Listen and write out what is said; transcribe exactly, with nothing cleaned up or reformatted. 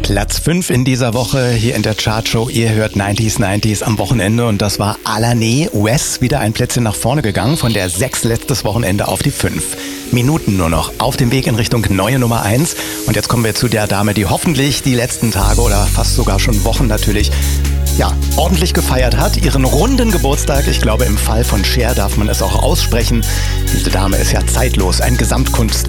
Platz fünf in dieser Woche hier in der Chartshow. Ihr hört neunziger neunzig am Wochenende und das war Alané Wes, wieder ein Plätzchen nach vorne gegangen, von der sechs letztes Wochenende auf die fünf. Minuten nur noch auf dem Weg in Richtung neue Nummer eins. Und jetzt kommen wir zu der Dame, die hoffentlich die letzten Tage oder fast sogar schon Wochen natürlich ja, ordentlich gefeiert hat. Ihren runden Geburtstag, ich glaube im Fall von Cher darf man es auch aussprechen. Diese Dame ist ja zeitlos, ein Gesamtkunstwerk.